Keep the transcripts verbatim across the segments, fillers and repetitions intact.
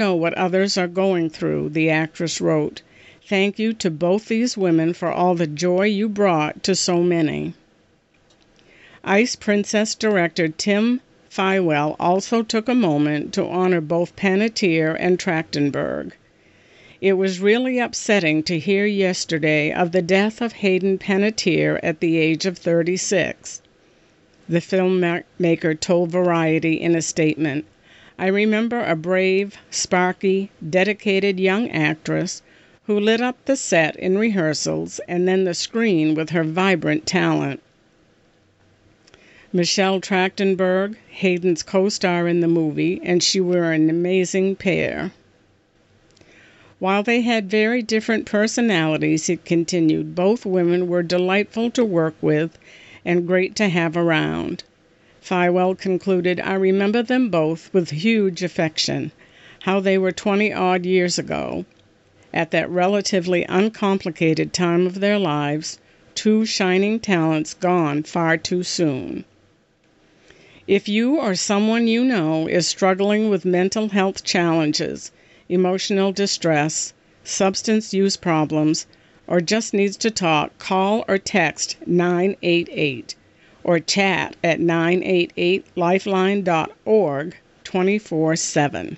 know what others are going through," the actress wrote. "Thank you to both these women for all the joy you brought to so many." Ice Princess director Tim Fywell also took a moment to honor both Panettiere and Trachtenberg. "It was really upsetting to hear yesterday of the death of Hayden Panettiere at the age of thirty-six," the filmmaker told Variety in a statement. "I remember a brave, sparky, dedicated young actress who lit up the set in rehearsals and then the screen with her vibrant talent." Michelle Trachtenberg, Hayden's co-star in the movie, and she were an amazing pair. While they had very different personalities, it continued, both women were delightful to work with and great to have around. Fywell concluded, "I remember them both with huge affection, how they were twenty-odd years ago. At that relatively uncomplicated time of their lives, two shining talents gone far too soon." If you or someone you know is struggling with mental health challenges, emotional distress, substance use problems, or just needs to talk, call or text nine eight eight or chat at nine eight eight lifeline dot org twenty-four seven.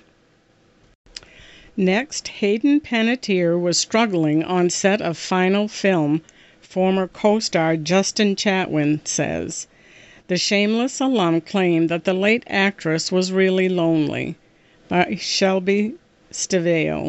Next, Hayden Panettiere was struggling on set of final film, former co-star Justin Chatwin says. The Shameless alum claimed that the late actress was really lonely. By Shelby Stiveo.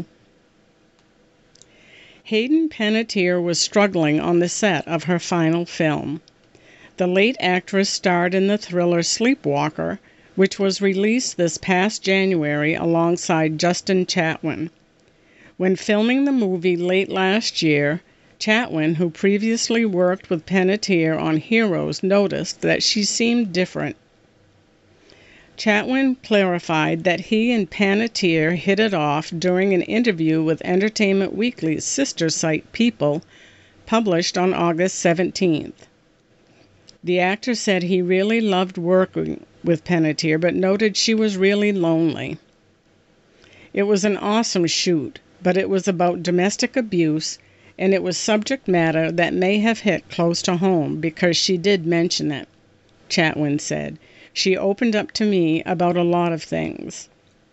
Hayden Panettiere was struggling on the set of her final film. The late actress starred in the thriller Sleepwalker, which was released this past January alongside Justin Chatwin. When filming the movie late last year, Chatwin, who previously worked with Panettiere on Heroes, noticed that she seemed different. Chatwin clarified that he and Panettiere hit it off during an interview with Entertainment Weekly's sister site People, published on August seventeenth. The actor said he really loved working with Panettiere, but noted she was really lonely. "It was an awesome shoot, but it was about domestic abuse, and it was subject matter that may have hit close to home because she did mention it," Chatwin said. "She opened up to me about a lot of things."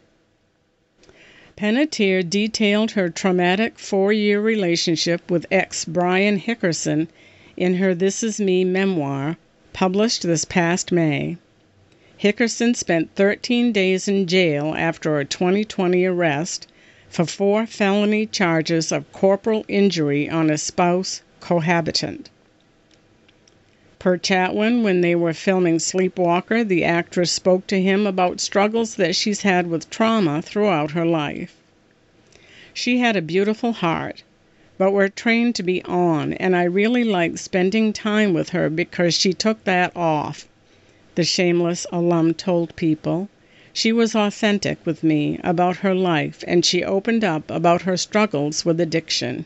Panettiere detailed her traumatic four-year relationship with ex Brian Hickerson in her This Is Me memoir, published this past May. Hickerson spent thirteen days in jail after a twenty twenty arrest for four felony charges of corporal injury on a spouse cohabitant. Per Chatwin, when they were filming Sleepwalker, the actress spoke to him about struggles that she's had with trauma throughout her life. "She had a beautiful heart, but we're trained to be on, and I really liked spending time with her because she took that off," the Shameless alum told People. "She was authentic with me about her life, and she opened up about her struggles with addiction."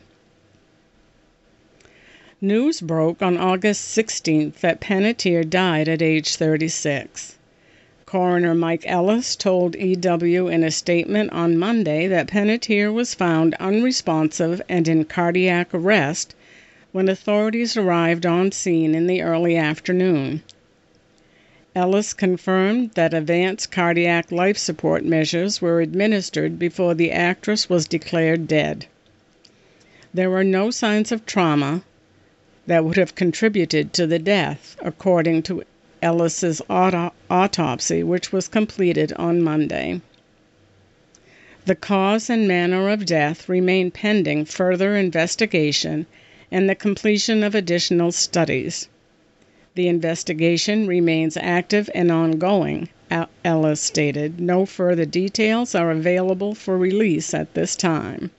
News broke on August sixteenth that Panettiere died at age thirty-six. Coroner Mike Ellis told E W in a statement on Monday that Panettiere was found unresponsive and in cardiac arrest when authorities arrived on scene in the early afternoon. Ellis confirmed that advanced cardiac life support measures were administered before the actress was declared dead. There were no signs of trauma that would have contributed to the death, according to Ellis's auto- autopsy, which was completed on Monday. The cause and manner of death remain pending further investigation and the completion of additional studies. The investigation remains active and ongoing, Ellis stated. No further details are available for release at this time.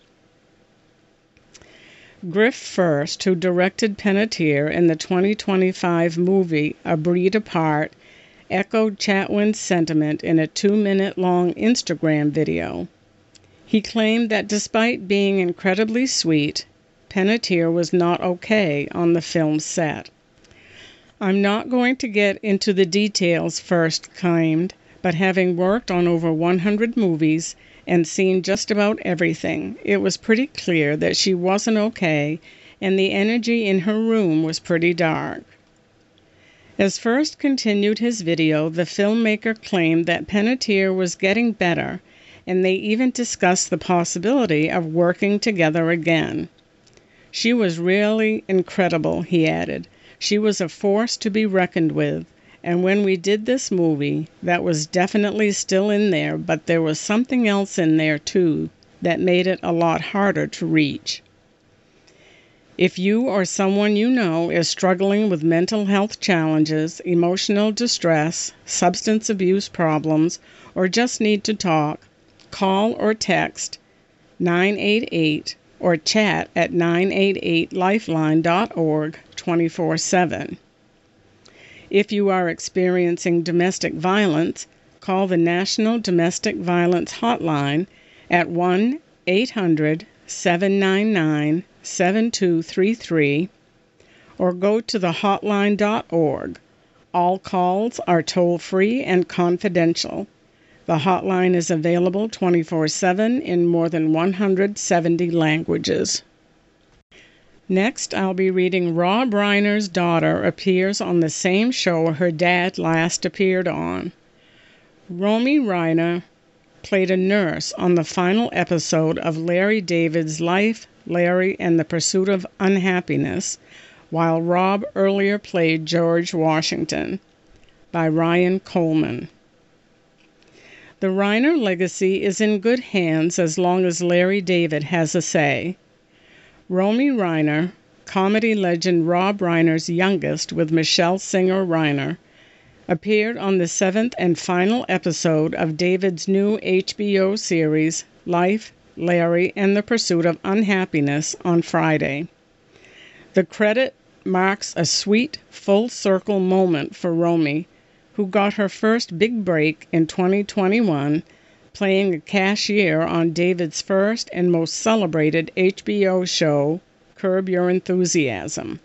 Griff First, who directed Panettiere in the twenty twenty-five movie A Breed Apart, echoed Chatwin's sentiment in a two-minute-long Instagram video. He claimed that despite being incredibly sweet, Panettiere was not okay on the film set. "I'm not going to get into the details," First claimed, "but having worked on over one hundred movies and seen just about everything. It was pretty clear that she wasn't okay, and the energy in her room was pretty dark. As First continued his video, the filmmaker claimed that Panettiere was getting better, and they even discussed the possibility of working together again. She was really incredible, he added. She was a force to be reckoned with, and when we did this movie, that was definitely still in there, but there was something else in there too that made it a lot harder to reach. If you or someone you know is struggling with mental health challenges, emotional distress, substance abuse problems, or just need to talk, call or text nine eight eight or chat at nine eight eight lifeline dot org twenty-four seven. If you are experiencing domestic violence, call the National Domestic Violence Hotline at one eight hundred seven nine nine seven two three three or go to the hotline dot org. All calls are toll-free and confidential. The hotline is available twenty-four seven in more than one hundred seventy languages. Next, I'll be reading Rob Reiner's daughter appears on the same show her dad last appeared on. Romy Reiner played a nurse on the final episode of Larry David's Life, Larry, and the Pursuit of Unhappiness, while Rob earlier played George Washington, by Ryan Coleman. The Reiner legacy is in good hands as long as Larry David has a say. Romy Reiner, comedy legend Rob Reiner's youngest with Michelle Singer Reiner, appeared on the seventh and final episode of David's new H B O series, Life, Larry, and the Pursuit of Unhappiness, on Friday. The credit marks a sweet, full-circle moment for Romy, who got her first big break in twenty twenty-one, playing a cashier on David's first and most celebrated H B O show, Curb Your Enthusiasm.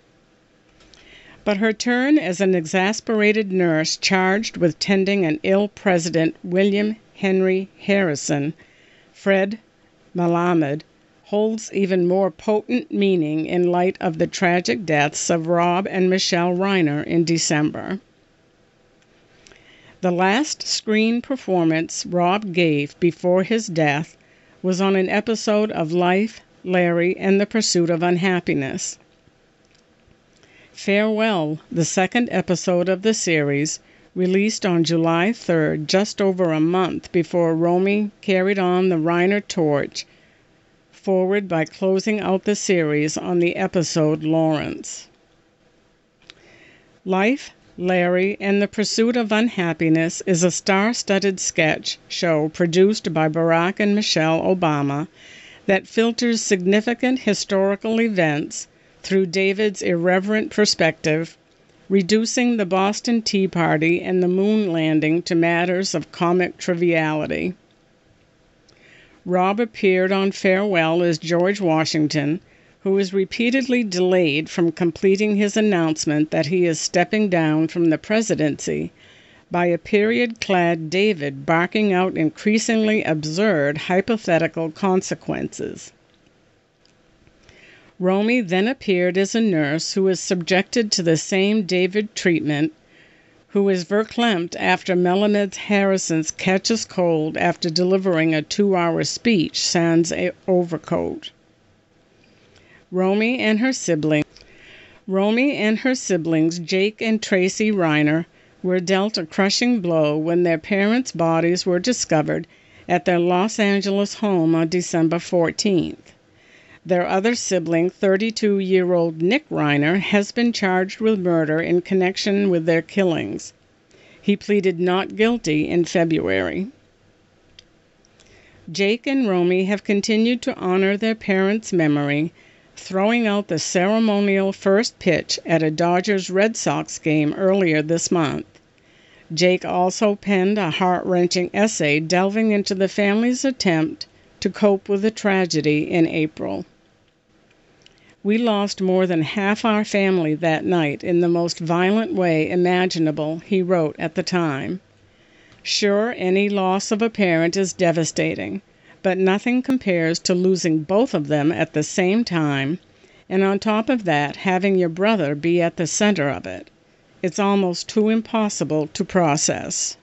But her turn as an exasperated nurse charged with tending an ill President William Henry Harrison, Fred Melamed, holds even more potent meaning in light of the tragic deaths of Rob and Michelle Reiner in December. The last screen performance Rob gave before his death was on an episode of Life, Larry, and the Pursuit of Unhappiness. Farewell, the second episode of the series, released on July third, just over a month before Romy carried on the Reiner torch forward by closing out the series on the episode Lawrence. Life, Larry, and the Pursuit of Unhappiness is a star-studded sketch show produced by Barack and Michelle Obama that filters significant historical events through David's irreverent perspective, reducing the Boston Tea Party and the moon landing to matters of comic triviality. Rob appeared on Farewell as George Washington, who is repeatedly delayed from completing his announcement that he is stepping down from the presidency by a period-clad David barking out increasingly absurd hypothetical consequences. Romy then appeared as a nurse who is subjected to the same David treatment, who is verklempt after Melamed Harrison's catches cold after delivering a two-hour speech sans overcoat. Romy and her siblings, Romy and her siblings, Jake and Tracy Reiner, were dealt a crushing blow when their parents' bodies were discovered at their Los Angeles home on December fourteenth. Their other sibling, thirty-two-year-old Nick Reiner, has been charged with murder in connection with their killings. He pleaded not guilty in February. Jake and Romy have continued to honor their parents' memory, throwing out the ceremonial first pitch at a Dodgers-Red Sox game earlier this month. Jake also penned a heart-wrenching essay delving into the family's attempt to cope with the tragedy in April. We lost more than half our family that night in the most violent way imaginable, he wrote at the time. Sure, any loss of a parent is devastating, but nothing compares to losing both of them at the same time, and on top of that, having your brother be at the center of it. It's almost too impossible to process.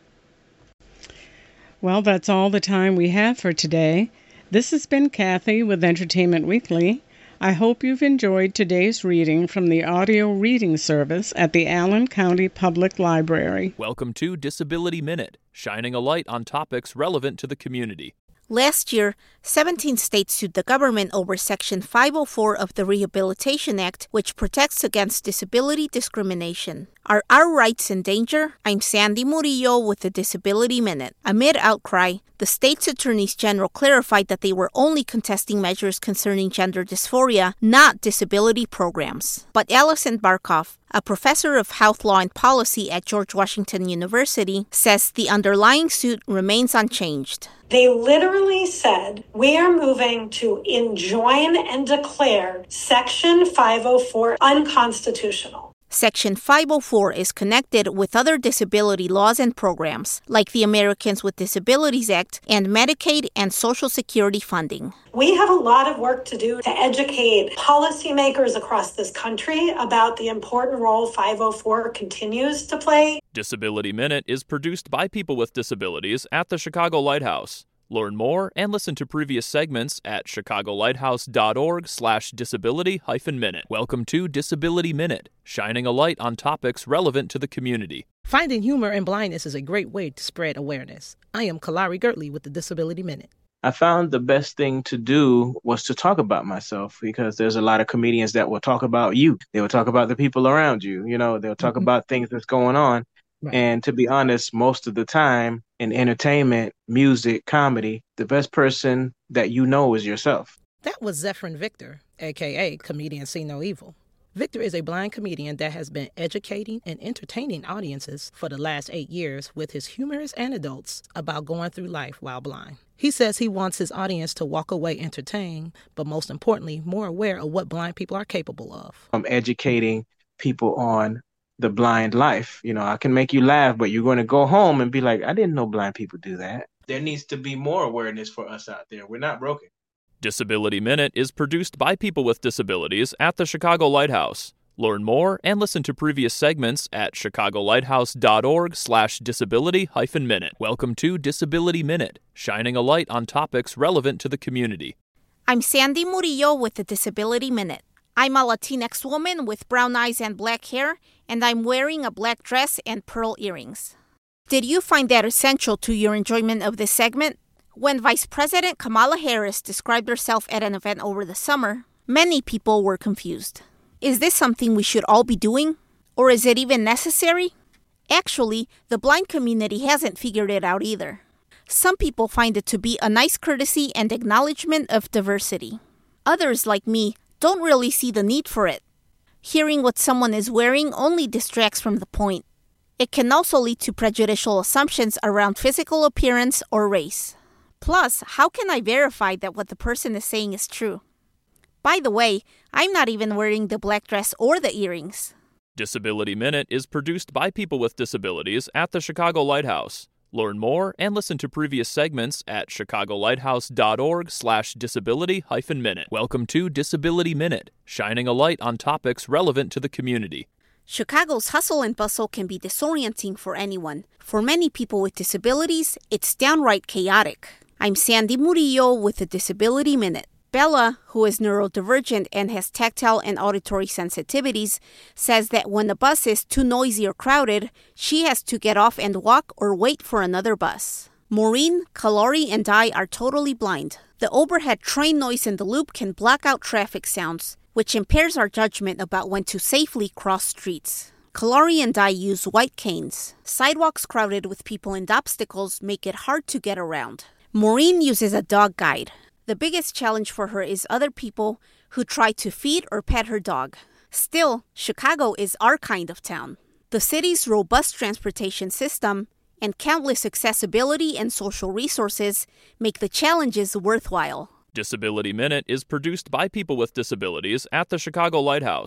Well, that's all the time we have for today. This has been Kathy with Entertainment Weekly. I hope you've enjoyed today's reading from the audio reading service at the Allen County Public Library. Welcome to Disability Minute, shining a light on topics relevant to the community. Last year, seventeen states sued the government over Section five oh four of the Rehabilitation Act, which protects against disability discrimination. Are our rights in danger? I'm Sandy Murillo with the Disability Minute. Amid outcry, the state's attorneys general clarified that they were only contesting measures concerning gender dysphoria, not disability programs. But Allison Barkoff, a professor of health law and policy at George Washington University, says the underlying suit remains unchanged. They literally said, we are moving to enjoin and declare Section five oh four unconstitutional. Section five oh four is connected with other disability laws and programs, like the Americans with Disabilities Act and Medicaid and Social Security funding. We have a lot of work to do to educate policymakers across this country about the important role five oh four continues to play. Disability Minute is produced by people with disabilities at the Chicago Lighthouse. Learn more and listen to previous segments at chicagolighthouse.org slash disability hyphen minute. Welcome to Disability Minute, shining a light on topics relevant to the community. Finding humor in blindness is a great way to spread awareness. I am Kalari Gertley with the Disability Minute. I found the best thing to do was to talk about myself, because there's a lot of comedians that will talk about you. They will talk about the people around you. You know, they'll talk mm-hmm. about things that's going on. Right. And to be honest, most of the time in entertainment, music, comedy, the best person that you know is yourself. That was Zephyrin Victor, a k a. Comedian See No Evil. Victor is a blind comedian that has been educating and entertaining audiences for the last eight years with his humorous anecdotes about going through life while blind. He says he wants his audience to walk away entertained, but most importantly, more aware of what blind people are capable of. I'm educating people on the blind life. You know, I can make you laugh, but you're going to go home and be like, I didn't know blind people do that. There needs to be more awareness for us out there. We're not broken. Disability Minute is produced by people with disabilities at the Chicago Lighthouse. Learn more and listen to previous segments at chicagolighthouse.org slash disability hyphen minute. Welcome to Disability Minute, shining a light on topics relevant to the community. I'm Sandy Murillo with the Disability Minute. I'm a Latinx woman with brown eyes and black hair, and I'm wearing a black dress and pearl earrings. Did you find that essential to your enjoyment of this segment? When Vice President Kamala Harris described herself at an event over the summer, many people were confused. Is this something we should all be doing? Or is it even necessary? Actually, the blind community hasn't figured it out either. Some people find it to be a nice courtesy and acknowledgement of diversity. Others, like me, don't really see the need for it. Hearing what someone is wearing only distracts from the point. It can also lead to prejudicial assumptions around physical appearance or race. Plus, how can I verify that what the person is saying is true? By the way, I'm not even wearing the black dress or the earrings. Disability Minute is produced by people with disabilities at the Chicago Lighthouse. Learn more and listen to previous segments at chicagolighthouse.org slash disability hyphen minute. Welcome to Disability Minute, shining a light on topics relevant to the community. Chicago's hustle and bustle can be disorienting for anyone. For many people with disabilities, it's downright chaotic. I'm Sandy Murillo with the Disability Minute. Bella, who is neurodivergent and has tactile and auditory sensitivities, says that when the bus is too noisy or crowded, she has to get off and walk or wait for another bus. Maureen, Kalori, and I are totally blind. The overhead train noise in the loop can block out traffic sounds, which impairs our judgment about when to safely cross streets. Kalori and I use white canes. Sidewalks crowded with people and obstacles make it hard to get around. Maureen uses a dog guide. The biggest challenge for her is other people who try to feed or pet her dog. Still, Chicago is our kind of town. The city's robust transportation system and countless accessibility and social resources make the challenges worthwhile. Disability Minute is produced by people with disabilities at the Chicago Lighthouse.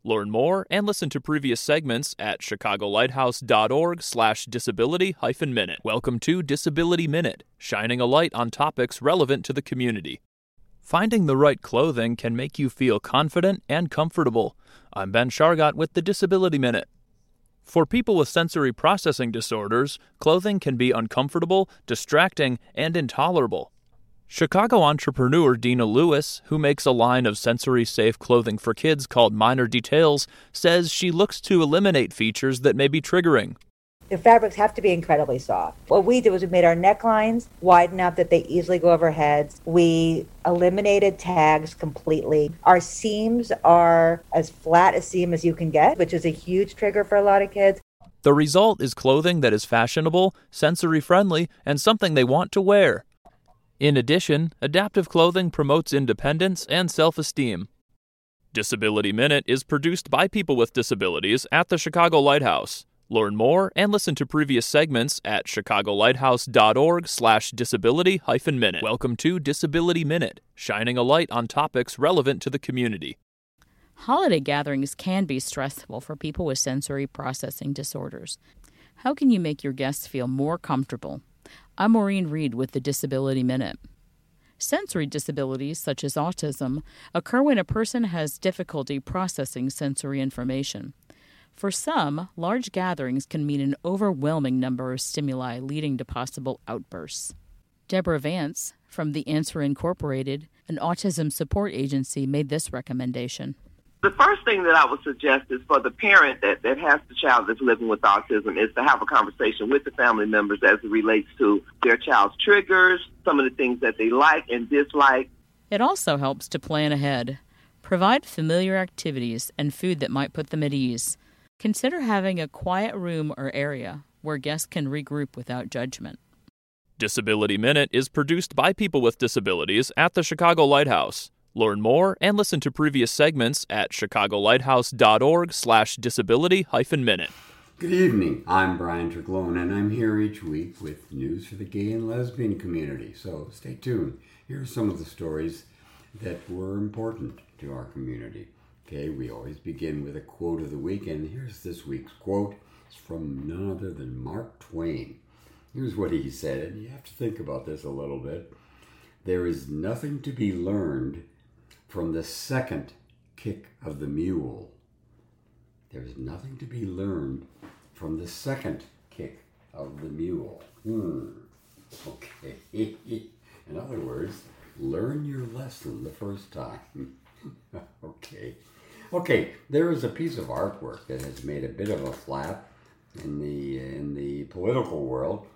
Learn more and listen to previous segments at chicagolighthouse.org slash disability hyphen minute. Welcome to Disability Minute, shining a light on topics relevant to the community. Finding the right clothing can make you feel confident and comfortable. I'm Ben Shargott with the Disability Minute. For people with sensory processing disorders, clothing can be uncomfortable, distracting, and intolerable. Chicago entrepreneur Dina Lewis, who makes a line of sensory-safe clothing for kids called Minor Details, says she looks to eliminate features that may be triggering. The fabrics have to be incredibly soft. What we did was we made our necklines wide enough that they easily go over heads. We eliminated tags completely. Our seams are as flat a seam as you can get, which is a huge trigger for a lot of kids. The result is clothing that is fashionable, sensory-friendly, and something they want to wear. In addition, adaptive clothing promotes independence and self-esteem. Disability Minute is produced by people with disabilities at the Chicago Lighthouse. Learn more and listen to previous segments at chicagolighthouse.org slash disability hyphen minute. Welcome to Disability Minute, shining a light on topics relevant to the community. Holiday gatherings can be stressful for people with sensory processing disorders. How can you make your guests feel more comfortable? I'm Maureen Reed with the Disability Minute. Sensory disabilities, such as autism, occur when a person has difficulty processing sensory information. For some, large gatherings can mean an overwhelming number of stimuli leading to possible outbursts. Deborah Vance, from the Answer Incorporated, an autism support agency, made this recommendation. The first thing that I would suggest is for the parent that, that has the child that's living with autism is to have a conversation with the family members as it relates to their child's triggers, some of the things that they like and dislike. It also helps to plan ahead. Provide familiar activities and food that might put them at ease. Consider having a quiet room or area where guests can regroup without judgment. Disability Minute is produced by people with disabilities at the Chicago Lighthouse. Learn more and listen to previous segments at chicagolighthouse.org slash disability hyphen minute. Good evening. I'm Brian Triclone, and I'm here each week with news for the gay and lesbian community. So stay tuned. Here are some of the stories that were important to our community. Okay, we always begin with a quote of the week, and here's this week's quote. It's from none other than Mark Twain. Here's what he said, and you have to think about this a little bit. There is nothing to be learned from the second kick of the mule. There's nothing to be learned from the second kick of the mule. Hmm. Okay. In other words, learn your lesson the first time. Okay. Okay, there is a piece of artwork that has made a bit of a flap in the in the political world.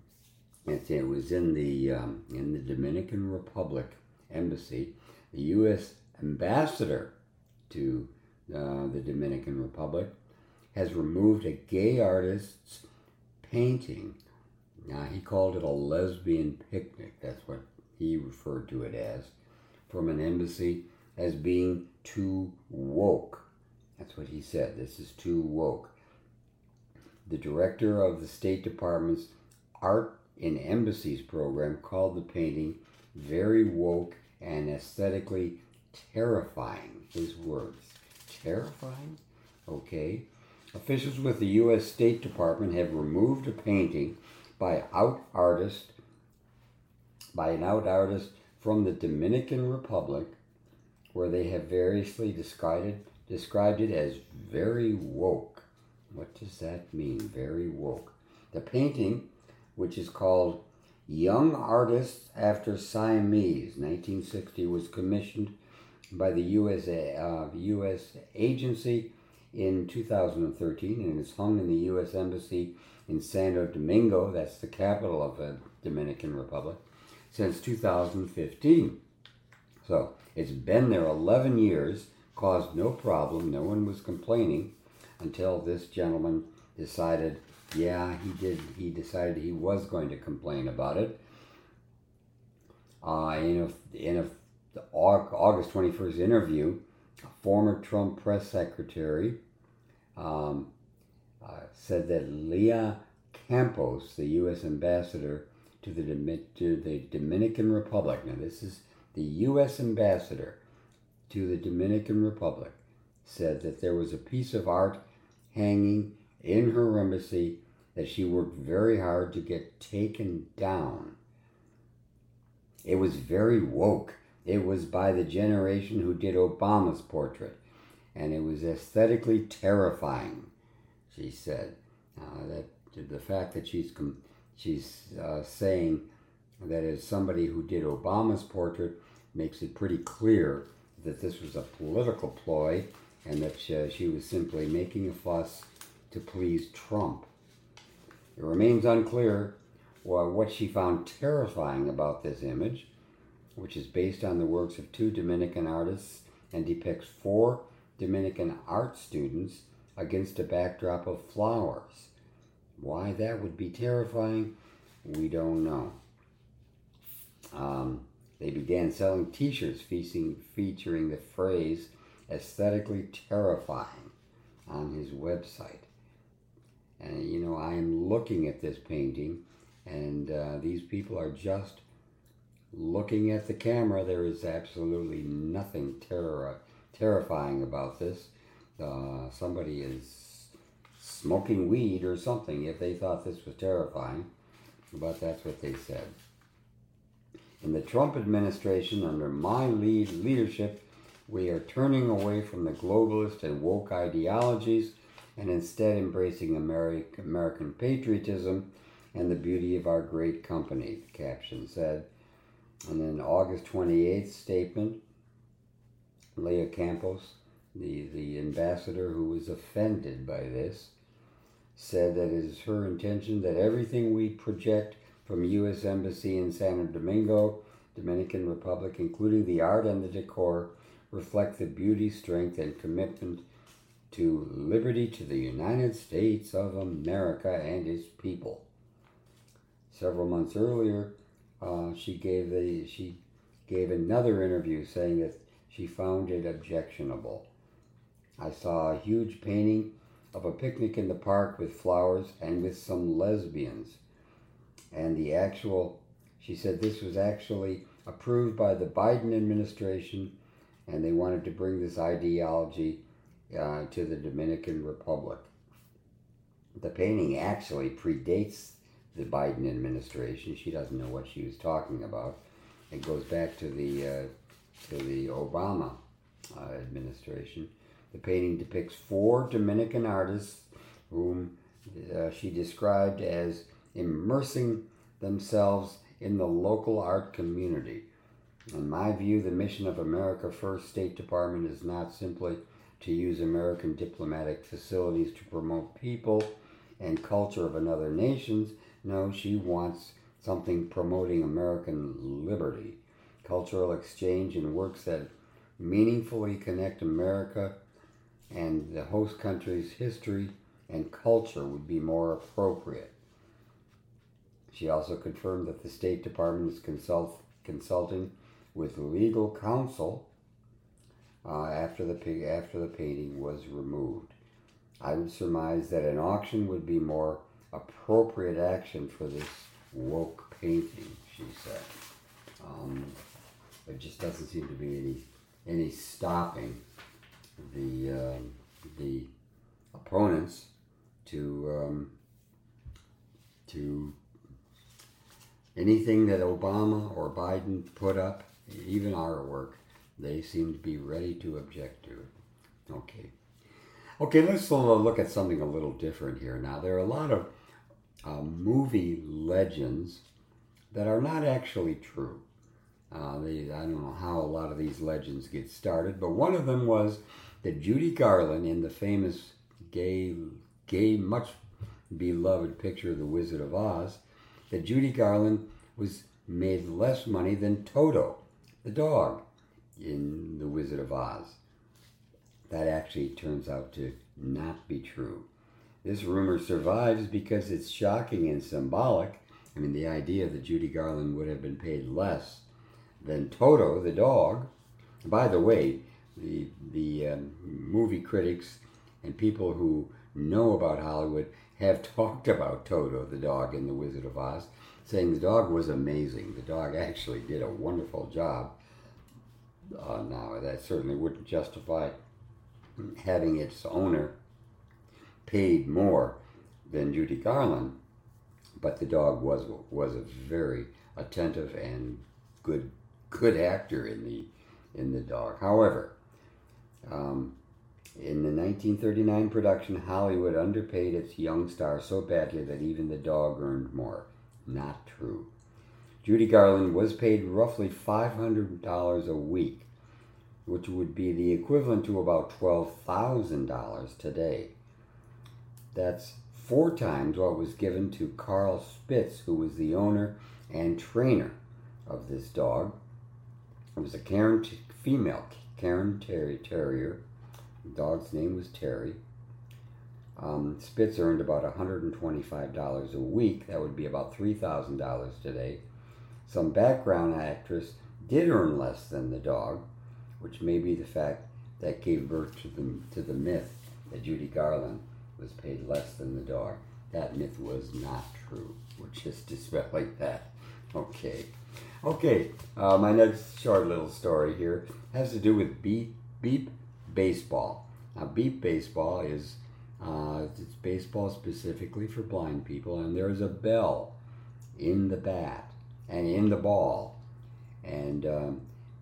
It, it was in the um, in the Dominican Republic embassy. The U S ambassador to uh, the Dominican Republic has removed a gay artist's painting. Now, he called it a lesbian picnic. That's what he referred to it as, from an embassy as being too woke. That's what he said. This is too woke. The director of the State Department's Art in Embassies program called the painting very woke and aesthetically terrifying. His words. Terrifying? Okay. Officials with the U S State Department have removed a painting by out artist by an out artist from the Dominican Republic, where they have variously described it, described it as very woke. What does that mean, very woke? The painting, which is called Young Artists After Siamese, nineteen sixty, was commissioned by the U S uh, U S agency in two thousand thirteen, and is hung in the U S Embassy in Santo Domingo, that's the capital of the Dominican Republic, since two thousand fifteen. So it's been there eleven years, caused no problem, no one was complaining, until this gentleman decided, yeah, he did, he decided he was going to complain about it. Uh, in a, in a the August twenty-first interview, former Trump press secretary um, uh, said that Leah Campos, the U S ambassador to the, to the Dominican Republic, now this is the U S ambassador to the Dominican Republic, said that there was a piece of art hanging in her embassy that she worked very hard to get taken down. It was very woke. It was by the generation who did Obama's portrait, and it was aesthetically terrifying, she said. Uh, that the fact that she's she's uh, saying that as somebody who did Obama's portrait makes it pretty clear that this was a political ploy and that she, she was simply making a fuss to please Trump. It remains unclear well, what she found terrifying about this image, which is based on the works of two Dominican artists and depicts four Dominican art students against a backdrop of flowers. Why that would be terrifying, we don't know. Um, they began selling t-shirts featuring, featuring the phrase aesthetically terrifying on his website. And, you know, I am looking at this painting, and uh, these people are just looking at the camera. There is absolutely nothing terror, terrifying about this. Uh, somebody is smoking weed or something if they thought this was terrifying, but that's what they said. In the Trump administration, under my lead leadership, we are turning away from the globalist and woke ideologies and instead embracing American, American patriotism and the beauty of our great company, the caption said. And then August twenty-eighth statement, Leah Campos, the, the ambassador who was offended by this, said that it is her intention that everything we project from U S Embassy in Santo Domingo, Dominican Republic, including the art and the decor, reflect the beauty, strength, and commitment to liberty to the United States of America and its people. Several months earlier, uh, she gave the she gave another interview saying that she found it objectionable. I saw a huge painting of a picnic in the park with flowers and with some lesbians. And the actual, she said this was actually approved by the Biden administration, and they wanted to bring this ideology uh, to the Dominican Republic. The painting actually predates the Biden administration. She doesn't know what she was talking about. It goes back to the uh, to the Obama uh, administration. The painting depicts four Dominican artists whom uh, she described as immersing themselves in the local art community. In my view, the mission of America First State Department is not simply to use American diplomatic facilities to promote people and culture of another nations. No, she wants something promoting American liberty, cultural exchange, and works that meaningfully connect America and the host country's history and culture would be more appropriate. She also confirmed that the State Department is consult, consulting with legal counsel uh, after the after the painting was removed. I would surmise that an auction would be more appropriate action for this woke painting, she said. Um, there just doesn't seem to be any any stopping the uh, the opponents to um, to anything that Obama or Biden put up, even artwork. They seem to be ready to object to it. Okay. Okay, let's look at something a little different here. Now, there are a lot of uh, movie legends that are not actually true. Uh, they, I don't know how a lot of these legends get started, but one of them was that Judy Garland, in the famous gay, gay, much beloved picture of The Wizard of Oz, that Judy Garland was made less money than Toto, the dog, in The Wizard of Oz. That actually turns out to not be true. This rumor survives because it's shocking and symbolic. I mean, the idea that Judy Garland would have been paid less than Toto, the dog. By the way, the, the um, movie critics and people who know about Hollywood have talked about Toto, the dog, in The Wizard of Oz, saying the dog was amazing. The dog actually did a wonderful job. Uh, now, that certainly wouldn't justify having its owner paid more than Judy Garland, but the dog was was a very attentive and good good actor in the in the dog. However, um, in the nineteen thirty-nine production, Hollywood underpaid its young star so badly that even the dog earned more. Not true. Judy Garland was paid roughly five hundred dollars a week, which would be the equivalent to about twelve thousand dollars today. That's four times what was given to Carl Spitz, who was the owner and trainer of this dog. It was a Cairn t- female Cairn Terry Terrier. The dog's name was Terry. Um, Spitz earned about one hundred twenty-five dollars a week. That would be about three thousand dollars today. Some background actress did earn less than the dog, which may be the fact that gave birth to the, to the myth that Judy Garland was paid less than the dog. That myth was not true. We're just dispelling that. Okay. Okay, uh, my next short little story here has to do with Beep, Beep Baseball. Now, Beep Baseball is uh, it's baseball specifically for blind people, and there's a bell in the bat and in the ball. And um,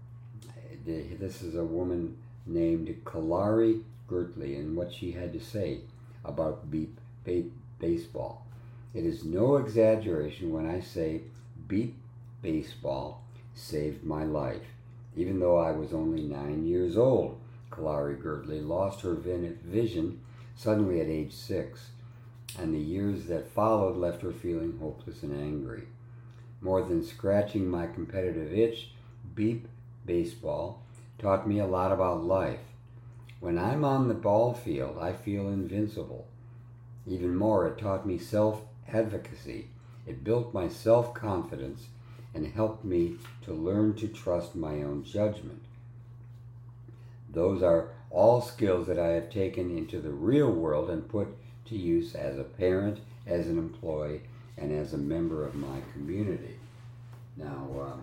this is a woman named Kalari Gertley, and what she had to say about Beep ba- Baseball. It is no exaggeration when I say Beep Baseball saved my life. Even though I was only nine years old, Kalari Gertley lost her vision suddenly at age six, and the years that followed left her feeling hopeless and angry. More than scratching my competitive itch, Beep Baseball taught me a lot about life. When I'm on the ball field, I feel invincible. Even more, it taught me self-advocacy. It built my self-confidence and helped me to learn to trust my own judgment. Those are all skills that I have taken into the real world and put to use as a parent, as an employee, and as a member of my community. Now, um,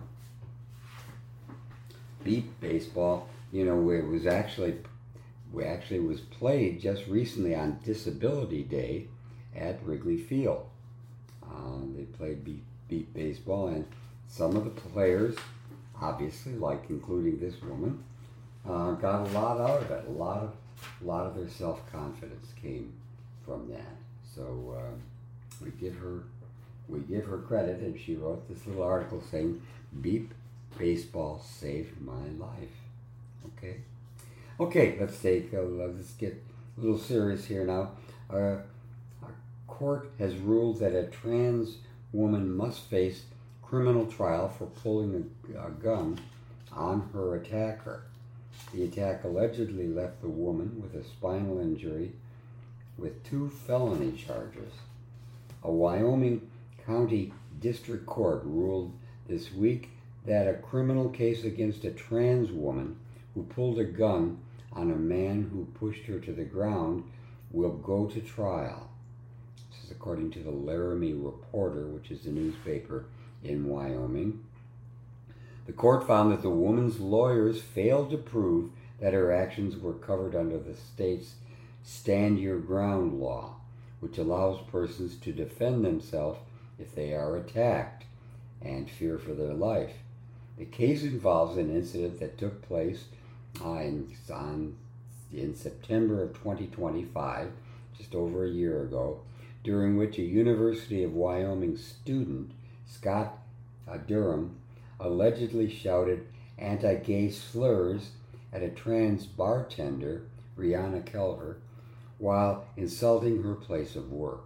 Beep Baseball, you know, it was actually, we actually was played just recently on Disability Day at Wrigley Field. Uh, they played Beep, Beep Baseball, and some of the players, obviously, like including this woman, uh, got a lot out of it. A lot of, a lot of their self-confidence came from that. So uh, we give her, we give her credit, and she wrote this little article saying, "Beep Baseball saved my life." Okay, okay. Let's take, uh, let's get a little serious here now. Uh, our court has ruled that a trans woman must face criminal trial for pulling a, a gun on her attacker. The attack allegedly left the woman with a spinal injury with two felony charges. A Wyoming County District Court ruled this week that a criminal case against a trans woman who pulled a gun on a man who pushed her to the ground will go to trial. This is according to the Laramie Reporter, which is a newspaper in Wyoming. The court found that the woman's lawyers failed to prove that her actions were covered under the state's Stand Your Ground law, which allows persons to defend themselves if they are attacked and fear for their life. The case involves an incident that took place uh, in, on, in September of twenty twenty-five, just over a year ago, during which a University of Wyoming student, Scott uh, Durham, allegedly shouted anti-gay slurs at a trans bartender, Rihanna Kelver, while insulting her place of work.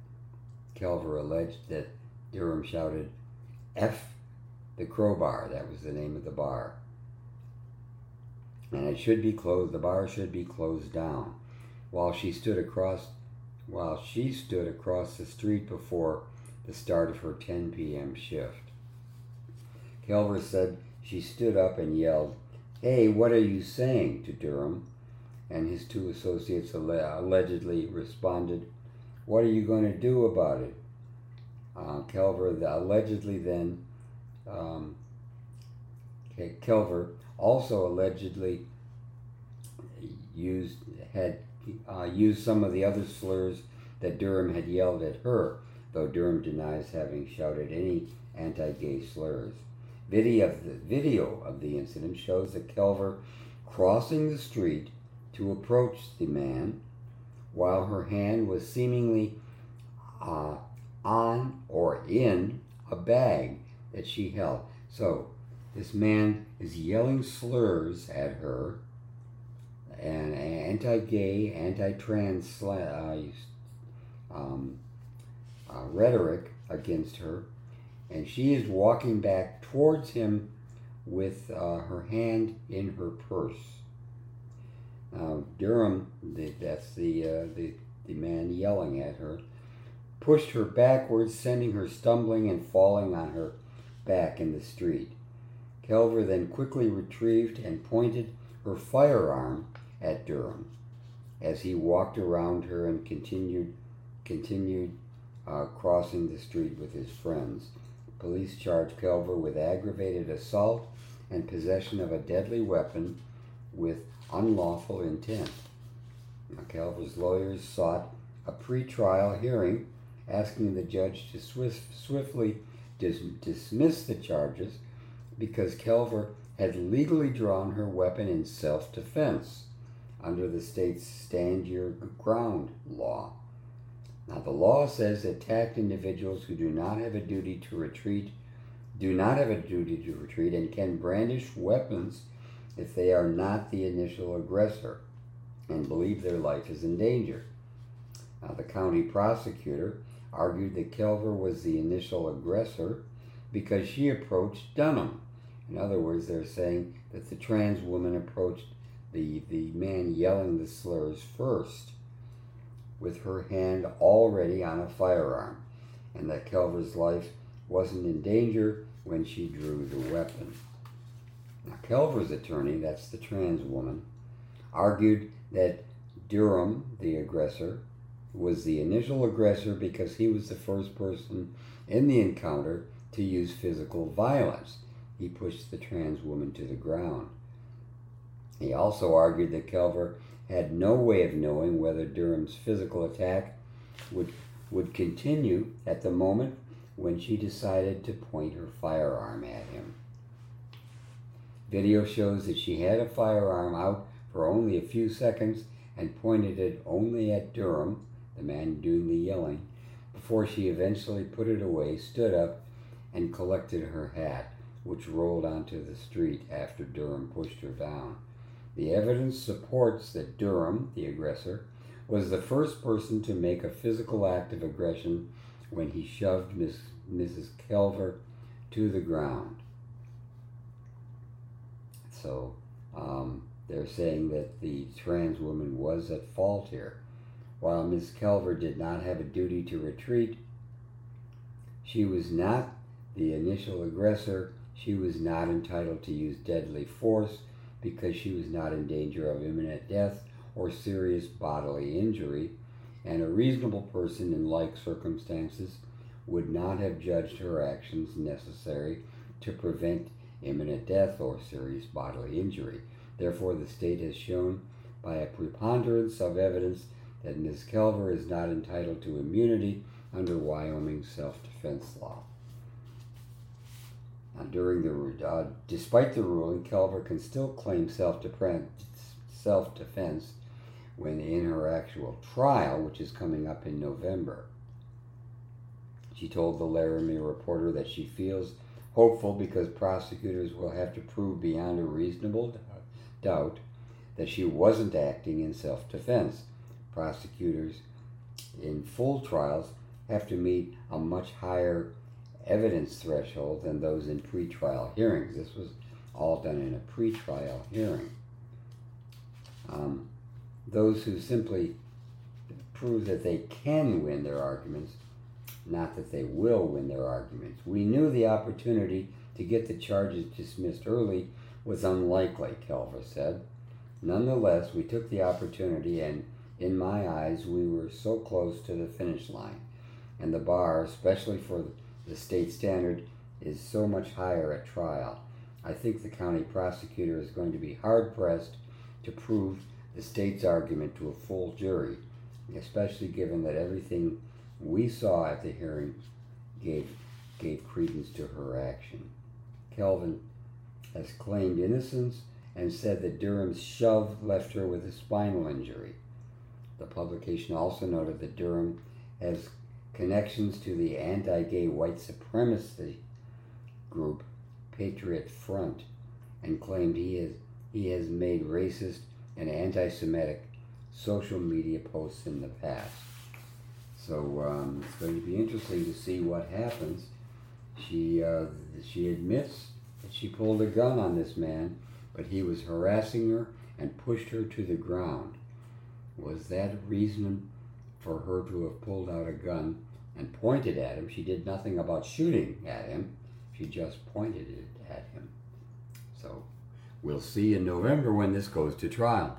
Kelver alleged that Durham shouted, "F the crowbar," that was the name of the bar, and it should be closed, the bar should be closed down, while she stood across, while she stood across the street before the start of her ten p.m. shift. Kelver said she stood up and yelled, "Hey, what are you saying?" to Durham, and his two associates alle- allegedly responded, "What are you going to do about it?" Uh, Kelver the, allegedly then, um, Kelver also allegedly used had uh, used some of the other slurs that Durham had yelled at her, though Durham denies having shouted any anti-gay slurs. Video of the video of the incident shows that Kelver crossing the street to approach the man, while her hand was seemingly uh, on or in a bag that she held. So this man is yelling slurs at her, and anti-gay, anti-trans uh, um, uh, rhetoric against her, and she is walking back towards him with uh, her hand in her purse. Now Durham, the, that's the, uh, the the man yelling at her, pushed her backwards, sending her stumbling and falling on her back in the street. Kelver then quickly retrieved and pointed her firearm at Durham as he walked around her and continued continued uh, crossing the street with his friends. Police charged Kelver with aggravated assault and possession of a deadly weapon with unlawful intent. Now, Kelver's lawyers sought a pre-trial hearing, asking the judge to swift, swiftly dis- dismiss the charges because Kelver had legally drawn her weapon in self-defense under the state's Stand Your Ground law. Now, the law says that attacked individuals who do not have a duty to retreat do not have a duty to retreat and can brandish weapons if they are not the initial aggressor and believe their life is in danger. Now, the county prosecutor argued that Kelver was the initial aggressor because she approached Dunham. In other words, they're saying that the trans woman approached the, the man yelling the slurs first, with her hand already on a firearm, and that Kelver's life wasn't in danger when she drew the weapon. Now, Kelver's attorney, that's the trans woman, argued that Durham, the aggressor, was the initial aggressor because he was the first person in the encounter to use physical violence. He pushed the trans woman to the ground. He also argued that Kelver had no way of knowing whether Durham's physical attack would would continue at the moment when she decided to point her firearm at him. Video shows that she had a firearm out for only a few seconds and pointed it only at Durham, the man doing the yelling, before she eventually put it away, stood up, and collected her hat, which rolled onto the street after Durham pushed her down. The evidence supports that Durham, the aggressor, was the first person to make a physical act of aggression when he shoved Miss, Missus Kelver to the ground. So um, they're saying that the trans woman was at fault here. While Miss Kelver did not have a duty to retreat, she was not the initial aggressor. She was not entitled to use deadly force because she was not in danger of imminent death or serious bodily injury, and a reasonable person in like circumstances would not have judged her actions necessary to prevent imminent death or serious bodily injury. Therefore, the state has shown by a preponderance of evidence that Miz Kelver is not entitled to immunity under Wyoming self-defense law. Now, during the, uh, despite the ruling, Kelver can still claim self-defense self-defense when in her actual trial, which is coming up in November. She told the Laramie Reporter that she feels hopeful because prosecutors will have to prove beyond a reasonable doubt that she wasn't acting in self-defense. Prosecutors in full trials have to meet a much higher evidence threshold than those in pretrial hearings. This was all done in a pretrial hearing. Um, those who simply prove that they can win their arguments, not that they will win their arguments. We knew the opportunity to get the charges dismissed early was unlikely, Kelver said. Nonetheless, we took the opportunity, and in my eyes, we were so close to the finish line. And the bar, especially for the state standard, is so much higher at trial. I think the county prosecutor is going to be hard-pressed to prove the state's argument to a full jury, especially given that everything we saw at the hearing gave, gave credence to her action. Kelvin has claimed innocence and said that Durham's shove left her with a spinal injury. The publication also noted that Durham has connections to the anti-gay white supremacy group Patriot Front and claimed he has, he has made racist and anti-Semitic social media posts in the past. So um, it's going to be interesting to see what happens. She, uh, she admits that she pulled a gun on this man, but he was harassing her and pushed her to the ground. Was that reason for her to have pulled out a gun and pointed at him? She did nothing about shooting at him. She just pointed it at him. So we'll see in November when this goes to trial.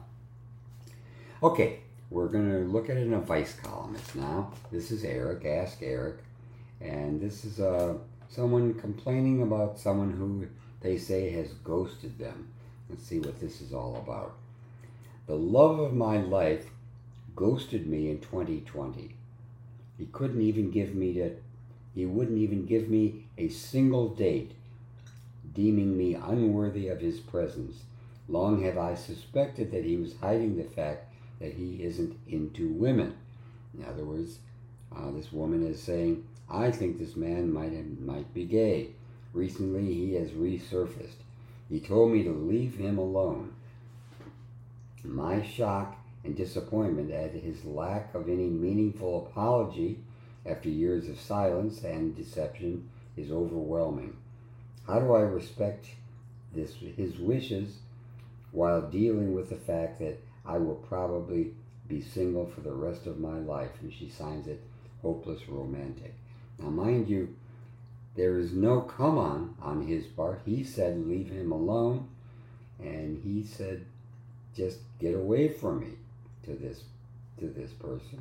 Okay, we're going to look at an advice columnist now. This is Eric, Ask Eric. And this is uh, someone complaining about someone who they say has ghosted them. Let's see what this is all about. The love of my life ghosted me in twenty twenty. He couldn't even give me that. He wouldn't even give me a single date, deeming me unworthy of his presence. Long have I suspected that he was hiding the fact that he isn't into women. In other words, uh, this woman is saying, I think this man might might be gay. Recently, he has resurfaced. He told me to leave him alone. My shock and disappointment at his lack of any meaningful apology after years of silence and deception is overwhelming. How do I respect this, his wishes while dealing with the fact that I will probably be single for the rest of my life? And she signs it, Hopeless Romantic. Now, mind you, there is no come on on his part. He said, leave him alone. And he said, just get away from me to this, to this person.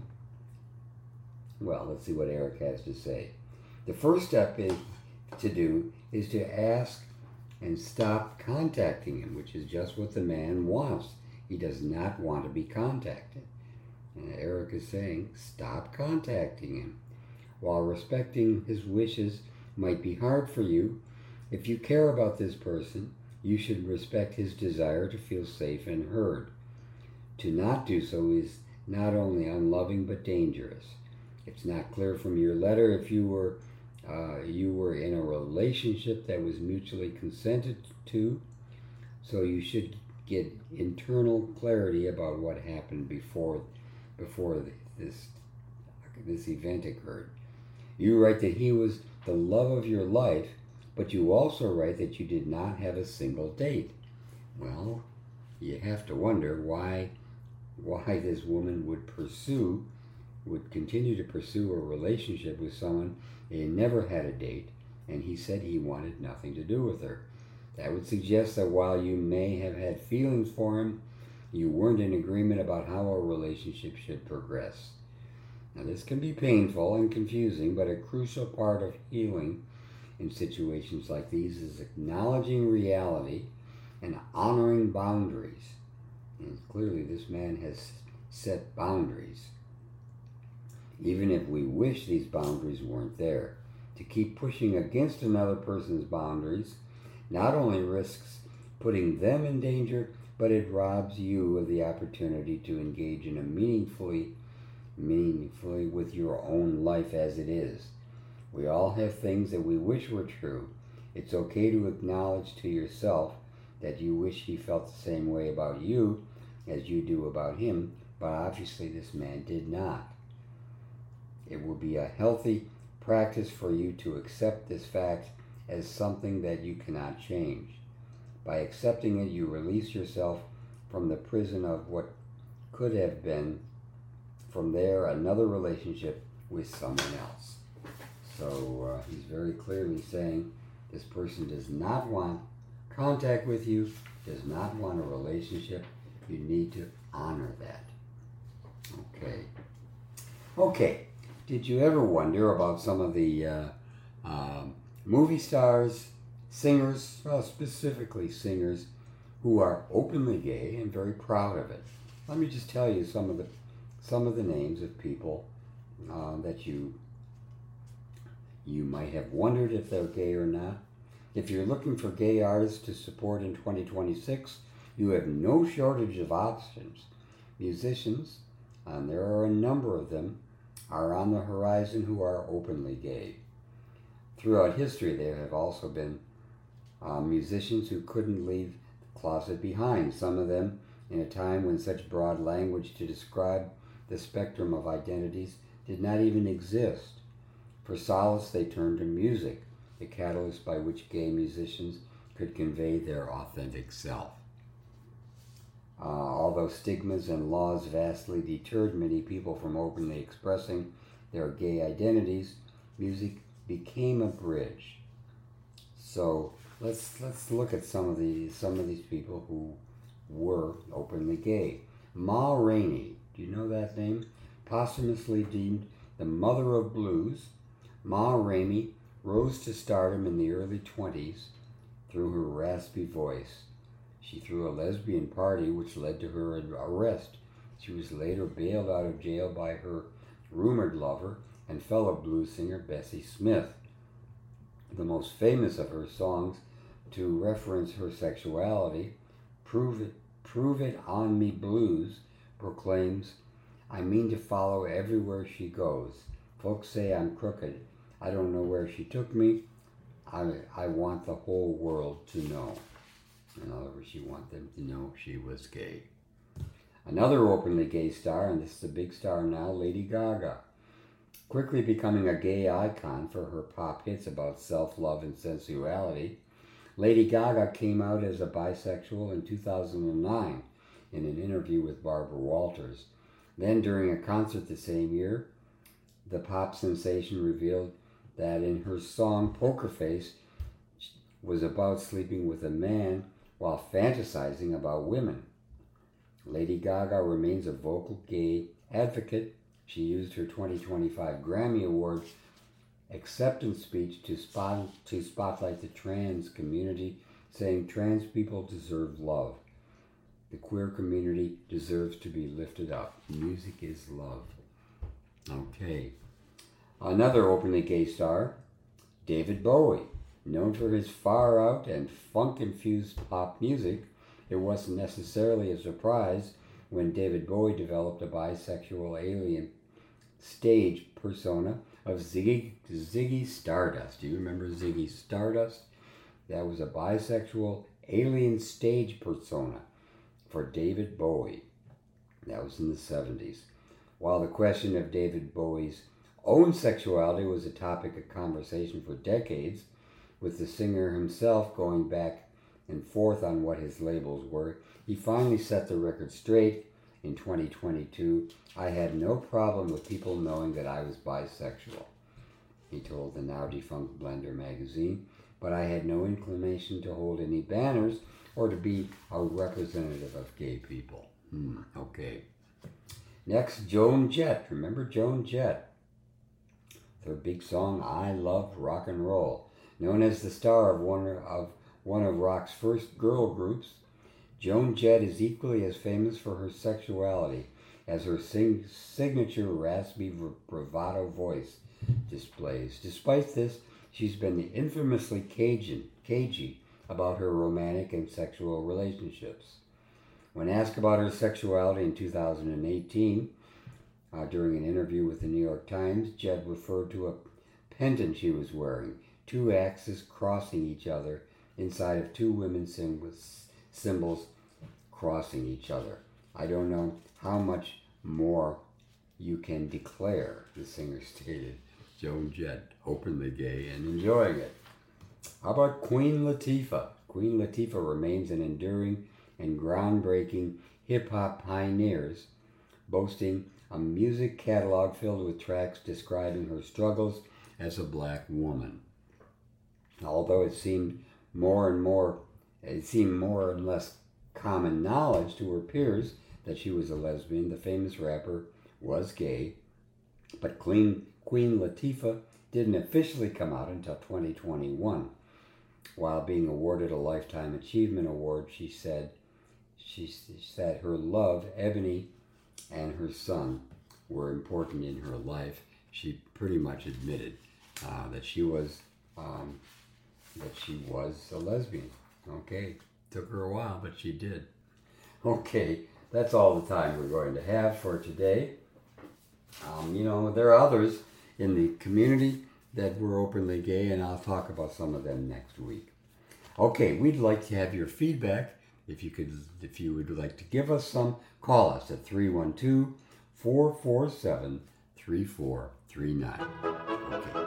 Well, let's see what Eric has to say. The first step is to do is to ask and stop contacting him, which is just what the man wants. He does not want to be contacted. And Eric is saying, stop contacting him. While respecting his wishes might be hard for you, if you care about this person, you should respect his desire to feel safe and heard. To not do so is not only unloving but dangerous. It's not clear from your letter if you were uh, you were in a relationship that was mutually consented to, so you should get internal clarity about what happened before before this this event occurred. You write that he was the love of your life, but you also write that you did not have a single date. Well, you have to wonder why why this woman would pursue, would continue to pursue a relationship with someone they never had a date, and he said he wanted nothing to do with her. That would suggest that while you may have had feelings for him, you weren't in agreement about how a relationship should progress. Now, this can be painful and confusing, but a crucial part of healing in situations like these is acknowledging reality and honoring boundaries. And clearly this man has set boundaries. Even if we wish these boundaries weren't there, to keep pushing against another person's boundaries not only risks putting them in danger, but it robs you of the opportunity to engage in a meaningfully, meaningfully with your own life as it is. We all have things that we wish were true. It's okay to acknowledge to yourself that you wish he felt the same way about you as you do about him, but obviously this man did not. It will be a healthy practice for you to accept this fact as something that you cannot change. By accepting it, you release yourself from the prison of what could have been, from there, another relationship with someone else. So uh, he's very clearly saying this person does not want contact with you, does not want a relationship. You need to honor that. Okay. Okay. Did you ever wonder about some of the uh, uh, movie stars, singers, well, specifically singers, who are openly gay and very proud of it? let me just tell you some of the some of the names of people uh, that you you might have wondered if they're gay or not. If you're looking for gay artists to support in twenty twenty-six, you have no shortage of options. Musicians, and there are a number of them, are on the horizon who are openly gay. Throughout history, there have also been uh, musicians who couldn't leave the closet behind, some of them in a time when such broad language to describe the spectrum of identities did not even exist. For solace, they turned to music, the catalyst by which gay musicians could convey their authentic self. Uh, although stigmas and laws vastly deterred many people from openly expressing their gay identities, music became a bridge. So let's let's look at some of the some of these people who were openly gay. Ma Rainey, do you know that name? Posthumously deemed the mother of blues, Ma Rainey rose to stardom in the early twenties through her raspy voice. She threw a lesbian party which led to her arrest. She was later bailed out of jail by her rumored lover and fellow blues singer Bessie Smith. The most famous of her songs to reference her sexuality, Prove It, Prove It On Me Blues, proclaims, I mean to follow everywhere she goes. Folks say I'm crooked. I don't know where she took me. I, I want the whole world to know. In other words, she wanted them to know she was gay. Another openly gay star, and this is a big star now, Lady Gaga. Quickly becoming a gay icon for her pop hits about self-love and sensuality, Lady Gaga came out as a bisexual in two thousand nine in an interview with Barbara Walters. Then during a concert the same year, the pop sensation revealed that in her song Poker Face was about sleeping with a man while fantasizing about women. Lady Gaga remains a vocal gay advocate. She used her twenty twenty-five Grammy Award acceptance speech to spot to spotlight the trans community, saying trans people deserve love. The queer community deserves to be lifted up. Music is love. Okay. Another openly gay star, David Bowie. Known for his far-out and funk-infused pop music, it wasn't necessarily a surprise when David Bowie developed a bisexual alien stage persona of Ziggy, Ziggy Stardust. Do you remember Ziggy Stardust? That was a bisexual alien stage persona for David Bowie. That was in the seventies. While the question of David Bowie's own sexuality was a topic of conversation for decades, with the singer himself going back and forth on what his labels were, he finally set the record straight in twenty twenty-two. I had no problem with people knowing that I was bisexual, he told the now defunct Blender magazine, but I had no inclination to hold any banners or to be a representative of gay people. Hmm, okay. Next, Joan Jett. Remember Joan Jett? Their big song, I Love Rock and Roll. Known as the star of one of one of rock's first girl groups, Joan Jett is equally as famous for her sexuality as her sing- signature raspy bravado voice displays. Despite this, she's been infamously Cajun, cagey about her romantic and sexual relationships. When asked about her sexuality in two thousand eighteen, uh, during an interview with the New York Times, Jett referred to a pendant she was wearing, two axes crossing each other inside of two women's symbols, symbols crossing each other. I don't know how much more you can declare, the singer stated. Joan Jett, openly gay and enjoying it. How about Queen Latifah? Queen Latifah remains an enduring and groundbreaking hip-hop pioneer, boasting a music catalog filled with tracks describing her struggles as a black woman. Although it seemed more and more, it seemed more and less common knowledge to her peers that she was a lesbian, the famous rapper was gay, but Queen, Queen Latifah didn't officially come out until twenty twenty-one. While being awarded a Lifetime Achievement Award, she said she said her love, Ebony, and her son were important in her life. She pretty much admitted uh, that she was um, that she was a lesbian. Okay, took her a while, but she did. Okay, that's all the time we're going to have for today. Um, you know, there are others in the community that were openly gay, and I'll talk about some of them next week. Okay, we'd like to have your feedback. If you could, if you would like to give us some, call us at three one two, four four seven, three four three nine. Okay.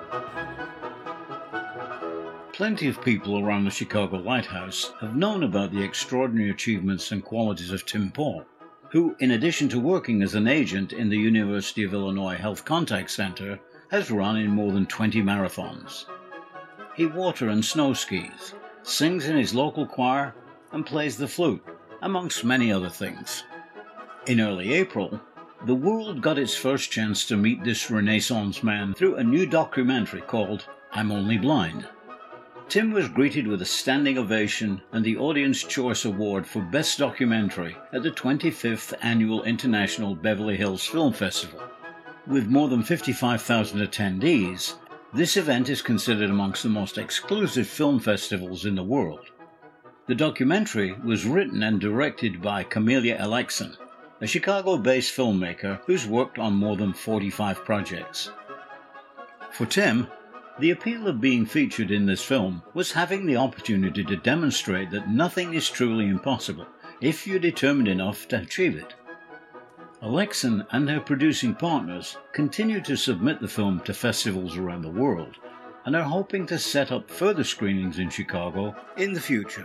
Plenty of people around the Chicago Lighthouse have known about the extraordinary achievements and qualities of Tim Paul, who, in addition to working as an agent in the University of Illinois Health Contact Center, has run in more than twenty marathons. He water and snow skis, sings in his local choir, and plays the flute, amongst many other things. In early April, the world got its first chance to meet this Renaissance man through a new documentary called I'm Only Blind. Tim was greeted with a standing ovation and the Audience Choice Award for Best Documentary at the twenty-fifth Annual International Beverly Hills Film Festival. With more than fifty-five thousand attendees, this event is considered amongst the most exclusive film festivals in the world. The documentary was written and directed by Camelia Alexson, a Chicago-based filmmaker who's worked on more than forty-five projects. For Tim, the appeal of being featured in this film was having the opportunity to demonstrate that nothing is truly impossible if you're determined enough to achieve it. Alexson and her producing partners continue to submit the film to festivals around the world and are hoping to set up further screenings in Chicago in the future.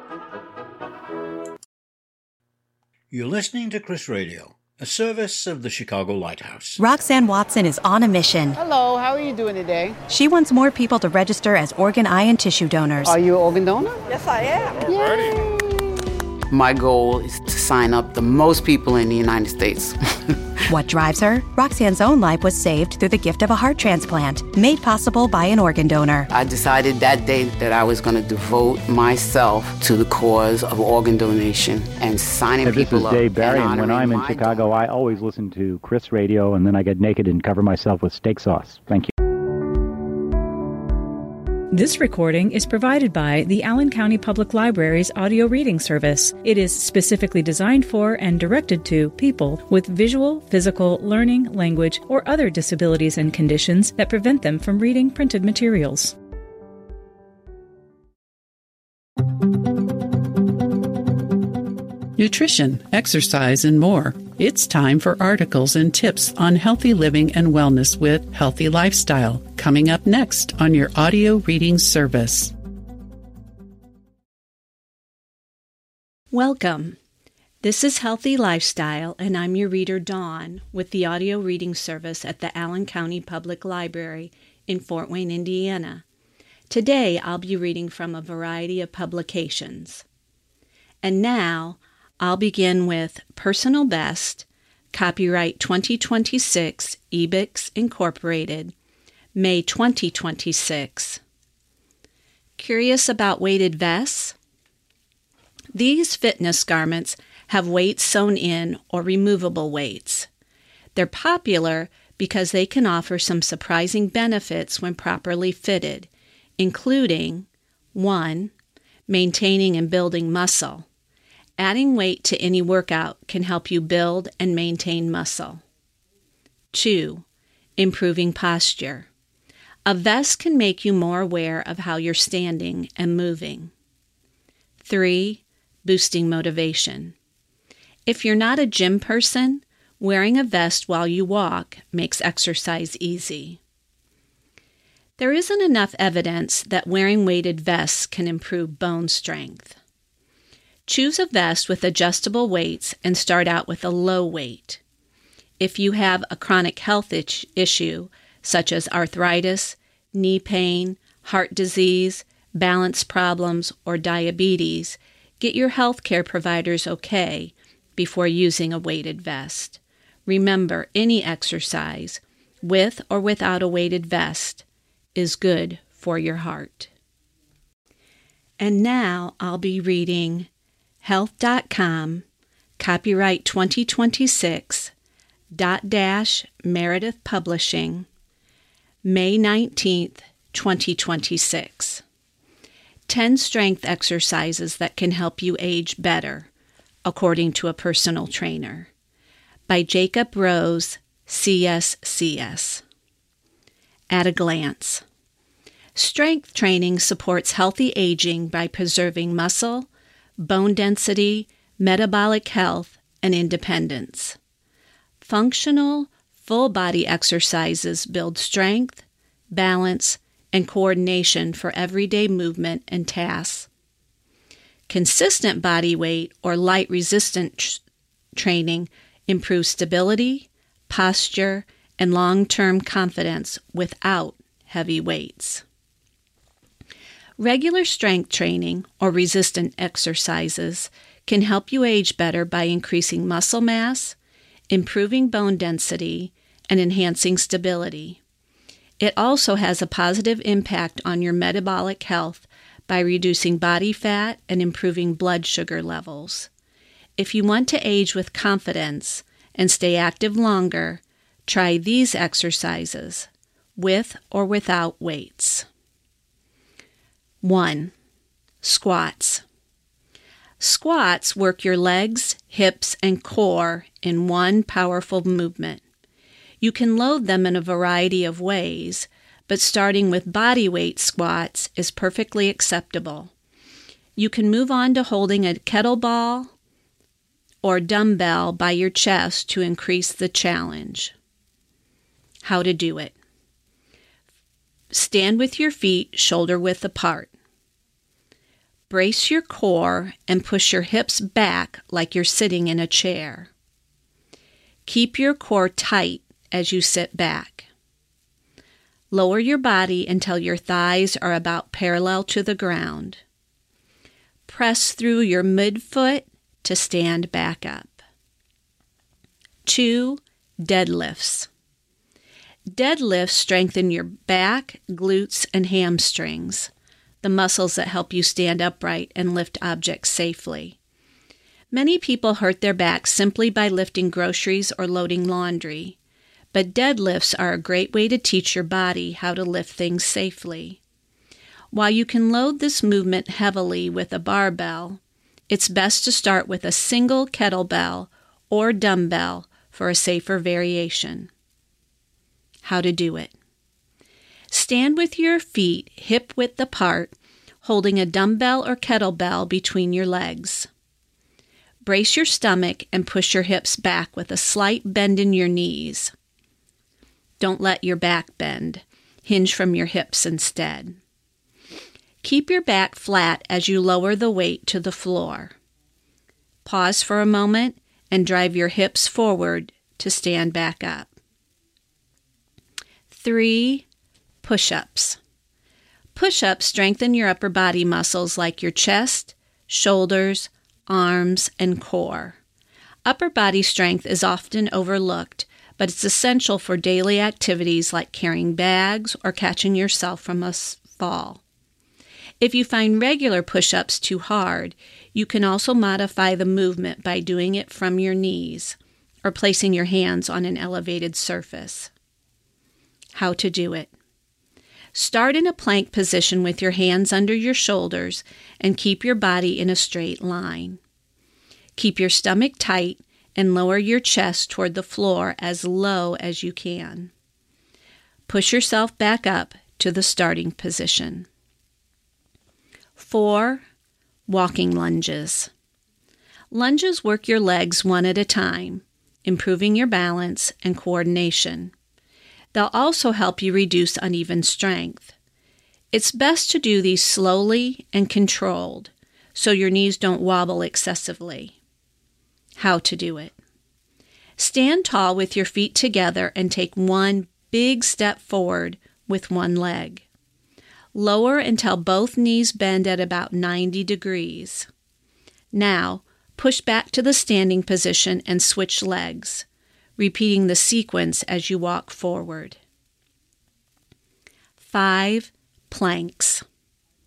You're listening to Chris Radio, a service of the Chicago Lighthouse. Roxanne Watson is on a mission. Hello, how are you doing today? She wants more people to register as organ, eye, and tissue donors. Are you an organ donor? Yes, I am. Yay. My goal is to sign up the most people in the United States. What drives her? Roxanne's own life was saved through the gift of a heart transplant, made possible by an organ donor. I decided that day that I was going to devote myself to the cause of organ donation and signing hey, people up. This is Dave Barry, and, and when I'm in Chicago, I always listen to Chris Radio, and then I get naked and cover myself with steak sauce. Thank you. This recording is provided by the Allen County Public Library's audio reading service. It is specifically designed for and directed to people with visual, physical, learning, language, or other disabilities and conditions that prevent them from reading printed materials. Nutrition, exercise, and more. It's time for articles and tips on healthy living and wellness with Healthy Lifestyle, coming up next on your audio reading service. Welcome. This is Healthy Lifestyle, and I'm your reader, Dawn, with the audio reading service at the Allen County Public Library in Fort Wayne, Indiana. Today, I'll be reading from a variety of publications. And now, I'll begin with Personal Best, copyright twenty twenty-six, Ebix Incorporated, May twenty twenty-six. Curious about weighted vests? These fitness garments have weights sewn in or removable weights. They're popular because they can offer some surprising benefits when properly fitted, including one. Maintaining and building muscle. Adding weight to any workout can help you build and maintain muscle. two. Improving posture. A vest can make you more aware of how you're standing and moving. three. Boosting motivation. If you're not a gym person, wearing a vest while you walk makes exercise easy. There isn't enough evidence that wearing weighted vests can improve bone strength. Choose a vest with adjustable weights and start out with a low weight. If you have a chronic health itch issue, such as arthritis, knee pain, heart disease, balance problems, or diabetes, get your health care provider's okay before using a weighted vest. Remember, any exercise, with or without a weighted vest, is good for your heart. And now I'll be reading health dot com, Copyright twenty twenty-six, Dot Dash Meredith Publishing, May nineteenth, twenty twenty-six. ten strength exercises that can help you age better, according to a personal trainer, by Jacob Rose, C S C S. At a glance. Strength training supports healthy aging by preserving muscle, bone density, metabolic health, and independence. Functional, full-body exercises build strength, balance, and coordination for everyday movement and tasks. Consistent body weight or light resistant tr- training improves stability, posture, and long-term confidence without heavy weights. Regular strength training or resistant exercises can help you age better by increasing muscle mass, improving bone density, and enhancing stability. It also has a positive impact on your metabolic health by reducing body fat and improving blood sugar levels. If you want to age with confidence and stay active longer, try these exercises, with or without weights. one. Squats. Squats work your legs, hips, and core in one powerful movement. You can load them in a variety of ways, but starting with body weight squats is perfectly acceptable. You can move on to holding a kettlebell or dumbbell by your chest to increase the challenge. How to do it. Stand with your feet shoulder width apart. Brace your core and push your hips back like you're sitting in a chair. Keep your core tight as you sit back. Lower your body until your thighs are about parallel to the ground. Press through your midfoot to stand back up. two. Deadlifts. Deadlifts strengthen your back, glutes, and hamstrings, the muscles that help you stand upright and lift objects safely. Many people hurt their backs simply by lifting groceries or loading laundry, but deadlifts are a great way to teach your body how to lift things safely. While you can load this movement heavily with a barbell, it's best to start with a single kettlebell or dumbbell for a safer variation. How to do it. Stand with your feet hip width apart, holding a dumbbell or kettlebell between your legs. Brace your stomach and push your hips back with a slight bend in your knees. Don't let your back bend. Hinge from your hips instead. Keep your back flat as you lower the weight to the floor. Pause for a moment and drive your hips forward to stand back up. three. Push-ups. Push-ups strengthen your upper body muscles like your chest, shoulders, arms, and core. Upper body strength is often overlooked, but it's essential for daily activities like carrying bags or catching yourself from a fall. If you find regular push-ups too hard, you can also modify the movement by doing it from your knees or placing your hands on an elevated surface. How to do it. Start in a plank position with your hands under your shoulders and keep your body in a straight line. Keep your stomach tight and lower your chest toward the floor as low as you can. Push yourself back up to the starting position. four. Walking lunges. Lunges work your legs one at a time, improving your balance and coordination. They'll also help you reduce uneven strength. It's best to do these slowly and controlled, so your knees don't wobble excessively. How to do it. Stand tall with your feet together and take one big step forward with one leg. Lower until both knees bend at about ninety degrees. Now, push back to the standing position and switch legs, repeating the sequence as you walk forward. five. Planks.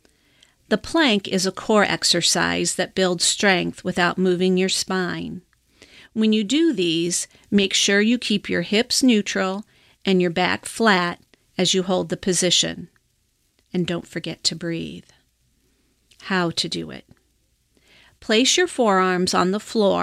The plank is a core exercise that builds strength without moving your spine. When you do these, make sure you keep your hips neutral and your back flat as you hold the position. And don't forget to breathe. How to do it. Place your forearms on the floor